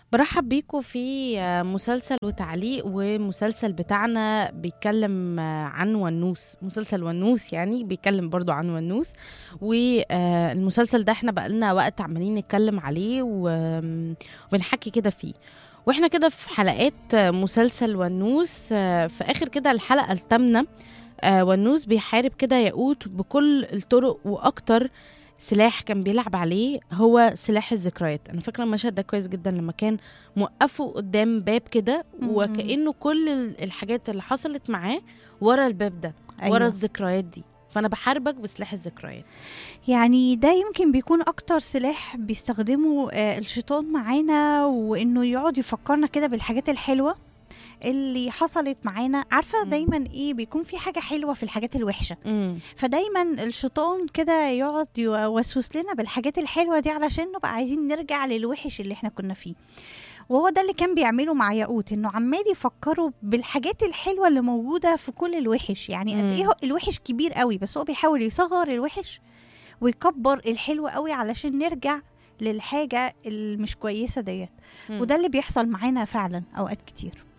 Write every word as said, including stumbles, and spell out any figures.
برحب بيكم في مسلسل وتعليق، ومسلسل بتاعنا بيتكلم عن ونوس. مسلسل ونوس يعني بيتكلم برضو عن ونوس. والمسلسل ده احنا بقالنا وقت عمالين نتكلم عليه و- وبنحكي كده فيه. واحنا كده في حلقات مسلسل ونوس، في اخر كده الحلقة الثامنة. ونوس بيحارب كده ياقوت بكل الطرق، واكتر سلاح كان بيلعب عليه هو سلاح الذكريات. انا فاكره المشهد ده كويس جدا، لما كان موقفه قدام باب كده، إمم. وكأنه كل ال- الحاجات اللي حصلت معاه ورا الباب ده، ورا أيوه. الذكريات دي. فانا بحاربك بسلاح الذكريات. يعني ده يمكن بيكون أكتر سلاح بيستخدمه آآ الشيطان معانا، وإنه يقعد يفكّرنا كده بالحاجات الحلوة اللي حصلت معانا. عارفة مم. دايمًا إيه، بيكون في حاجة حلوة في الحاجات الوحشة، امم فدايمًا الشيطان كده يقعد يوسوس لنا بالحاجات الحلوة دي علشان نبقى عايزين نرجع للوِحِش اللي إحنا كنا فيه. وهو ده اللي كان بيعمله مع ياقوت، إنه عمّال يفكّره بالحاجات الحلوة اللي موجودة في كل الوِحِش. يعني قد إيه امم هو الوِحِش كبير أوي، بس هو بيحاول يصغّر الوِحِش ويكبر الحلو قوي علشان نرجع للحاجة المش كويسة ديت. امم وده اللي بيحصل معانا فعلا أوقات كتير.